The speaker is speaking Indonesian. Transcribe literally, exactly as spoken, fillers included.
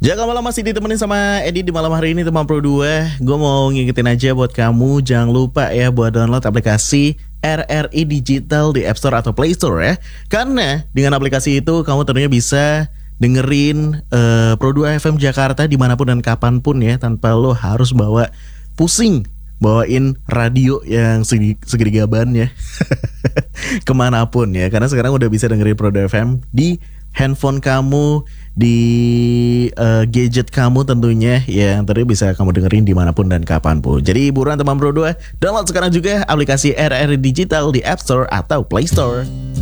Jangan malam masih ditemenin sama Edi di malam hari ini teman Pro dua. Gue mau ngingetin aja buat kamu, jangan lupa ya buat download aplikasi R R I Digital di App Store atau Play Store ya. Karena dengan aplikasi itu kamu tentunya bisa dengerin uh, Pro dua F M Jakarta dimanapun dan kapanpun ya, tanpa lo harus bawa pusing bawain radio yang segi, segede gaban ya kemanapun ya. Karena sekarang udah bisa dengerin Pro dua F M di handphone kamu, di uh, gadget kamu tentunya ya, yang tadi bisa kamu dengerin dimanapun dan kapanpun. Jadi buruan teman Pro dua, download sekarang juga aplikasi R R I Digital di App Store atau Play Store.